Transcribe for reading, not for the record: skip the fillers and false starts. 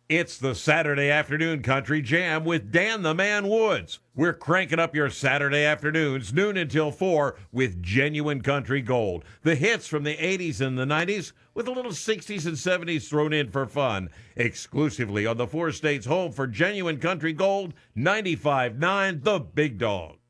It's the Saturday Afternoon Country Jam with Dan the Man Woods. We're cranking up your Saturday afternoons, noon until 4, with genuine country gold. The hits from the 80s and the 90s, with a little 60s and 70s thrown in for fun. Exclusively on the four states home for genuine country gold, 95.9 The Big Dog.